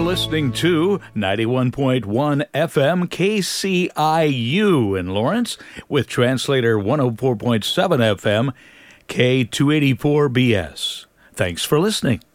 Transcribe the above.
listening to 91.1 FM KCIU in Lawrence with translator 104.7 FM K284BS. Thanks for listening.